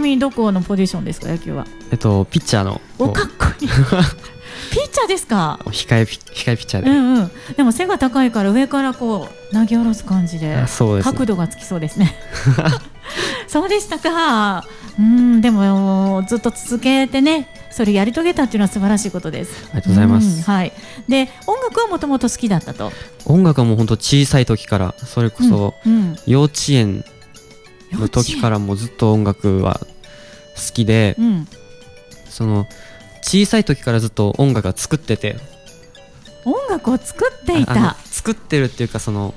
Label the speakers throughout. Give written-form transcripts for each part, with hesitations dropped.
Speaker 1: みにどこのポジションですか、野球は。
Speaker 2: ピッチャーの
Speaker 1: お、かっこいいピッチャーですか。
Speaker 2: 控えピッチャーで、
Speaker 1: うんうん、でも背が高いから上からこう投げ下ろす感じで、
Speaker 2: そうですね、
Speaker 1: 角度がつきそうですねそうでしたか。でもずっと続けてね、それやり遂げたっていうのは素晴らしいことです。
Speaker 2: ありがとうございます。
Speaker 1: はい、で音楽はもともと好きだったと。
Speaker 2: 音楽はもう本当小さい時から、それこそ幼稚園の時からもうずっと音楽は好きで、その小さい時からずっと音楽は作ってて、
Speaker 1: 音楽を作っていた。
Speaker 2: 作ってるっていうか、その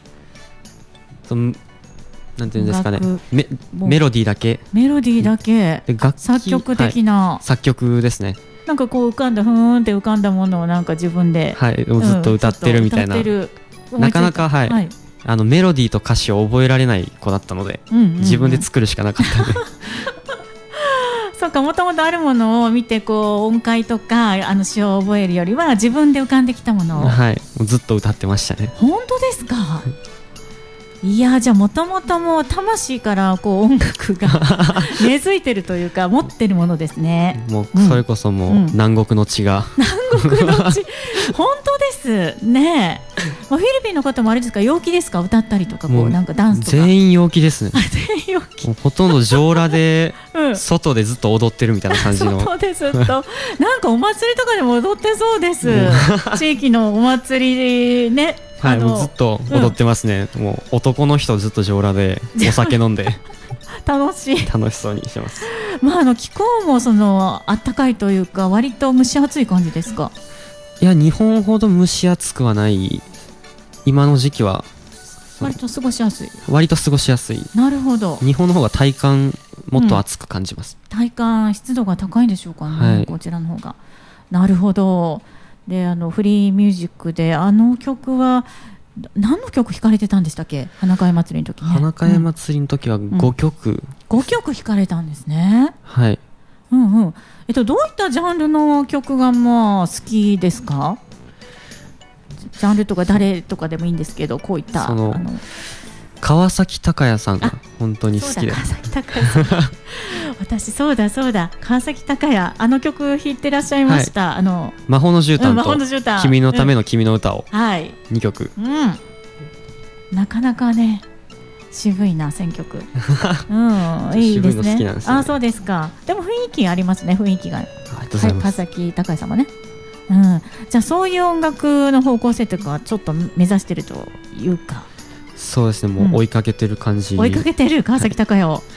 Speaker 2: なんていうんですかね、メロディーだけ
Speaker 1: で作曲的な、
Speaker 2: 作曲ですね。
Speaker 1: なんかこう浮かんだふーんって浮かんだものをなんか自分で、
Speaker 2: ずっと歌ってるみたいな、なかなかメロディーと歌詞を覚えられない子だったので、自分で作るしかなかったので
Speaker 1: そうか、もともとあるものを見てこう音階とか詩を覚えるよりは自分で浮かんできたものを、
Speaker 2: ずっと歌ってましたね。
Speaker 1: 本当ですか。いや、じゃあもともともう魂からこう音楽が根付いてるというか持ってるものですね。
Speaker 2: もうそれこそもう南国の血が、
Speaker 1: 南国の血本当ですね。フィリピンの方もあれですか、陽気ですか、歌ったりとかこうなんかダンスとか。
Speaker 2: 全員陽気ですね。
Speaker 1: 全員陽気、
Speaker 2: ほとんど上裸で外でずっと踊ってるみたいな感じの
Speaker 1: 外でずっとなんかお祭りとかでも踊ってそうです地域のお祭りね。
Speaker 2: もうずっと踊ってますね。もう男の人ずっと上裸でお酒飲んで
Speaker 1: 楽し
Speaker 2: そうにしてます。
Speaker 1: 気候もその暖かいというか割と蒸し暑い感じですか。
Speaker 2: いや、日本ほど蒸し暑くはない。今の時期は
Speaker 1: 割と過ごしやすい。 なるほど。
Speaker 2: 日本の方が体感もっと暑く感じます。
Speaker 1: 体感湿度が高いんでしょうかね、こちらの方が。なるほど。でフリーミュージックで曲は何の曲弾かれてたんでしたっけ、花会祭りの時ね。
Speaker 2: 花会祭りの時は5曲、
Speaker 1: 5曲弾かれたんですね。
Speaker 2: はい。
Speaker 1: どういったジャンルの曲が好きですか。ジャンルとか誰とかでもいいんですけど、こういった
Speaker 2: 川崎鷹也さんが本当に好きで。
Speaker 1: 川崎鷹也さん私そうだ川崎鷹也曲弾いてらっしゃいました、
Speaker 2: 魔法の絨毯と君のための君の歌を2曲、
Speaker 1: なかなかね渋いな選曲いいですね。渋いの好きなんですね。そうですか。でも雰囲気ありますね、雰囲気が。川崎鷹也さんもね。じゃあそういう音楽の方向性とかちょっと目指してるというか。
Speaker 2: そうですね、もう追いかけてる感じ、
Speaker 1: 追いかけてる川崎鷹也を、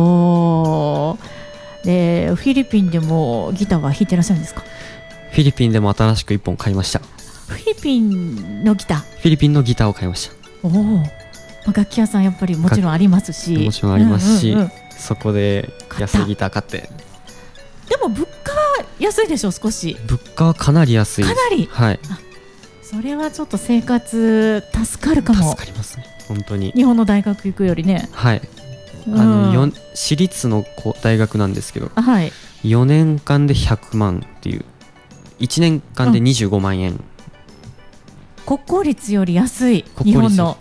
Speaker 1: でフィリピンでもギターは弾いてらっしゃるんですか。
Speaker 2: フィリピンでも新しく1本買いました。
Speaker 1: フィリピンのギターを買いました。楽器屋さんやっぱりもちろんありますし、
Speaker 2: そこで安いギター買って。
Speaker 1: でも物価は安いでしょ。少し
Speaker 2: 物価はかなり安いです。
Speaker 1: それはちょっと生活助かるかも。
Speaker 2: 助かりますね、本当に。
Speaker 1: 日本の大学行くよりね。
Speaker 2: 私立の大学なんですけど、
Speaker 1: 4
Speaker 2: 年間で100万っていう、1年間で25万円、
Speaker 1: 国公立より安い。日本の。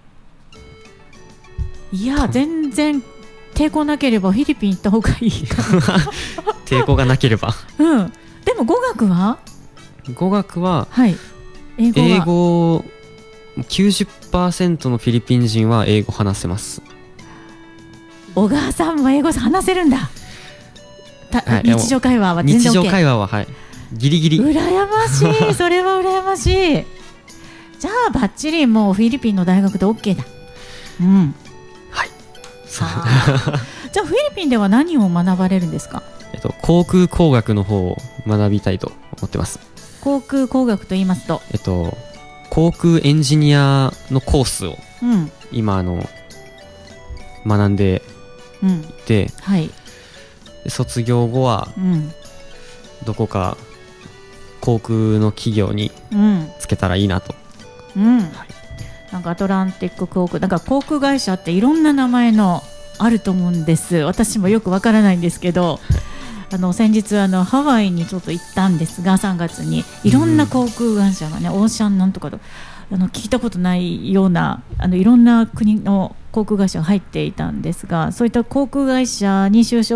Speaker 1: いや、全然抵抗なければフィリピン行った方がいいか
Speaker 2: 抵抗がなければ
Speaker 1: でも語学は
Speaker 2: 英語 90% のフィリピン人は英語話せます。
Speaker 1: 小川さんも英語話せるんだ。日常会話は全然 OK。
Speaker 2: 日常会話はギリギリ。
Speaker 1: 羨ましいそれは羨ましい。じゃあバッチリもうフィリピンの大学で OK だ。じゃあフィリピンでは何を学ばれるんですか。
Speaker 2: 航空工学の方を学びたいと思ってます。
Speaker 1: 航空工学と言いますと、
Speaker 2: 航空エンジニアのコースを今学んでいて、卒業後はどこか航空の企業につけたらいいなと。
Speaker 1: なんかアトランティック航空、なんか航空会社っていろんな名前のあると思うんです。私もよくわからないんですけど、先日ハワイにちょっと行ったんですが、3月にいろんな航空会社がね、オーシャンなんとかと聞いたことないようないろんな国の航空会社が入っていたんですが、そういった航空会社に就職